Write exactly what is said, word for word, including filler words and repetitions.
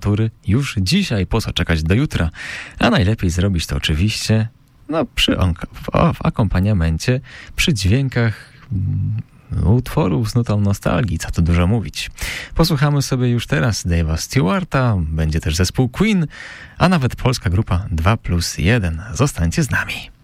natury już dzisiaj, po co czekać do jutra? A najlepiej zrobić to oczywiście no, przy onka, w, w akompaniamencie, przy dźwiękach mm, utworów z nutą nostalgii, co tu dużo mówić. Posłuchamy sobie już teraz Dave'a Stewarta, będzie też zespół Queen, a nawet polska grupa dwa plus jeden. Zostańcie z nami.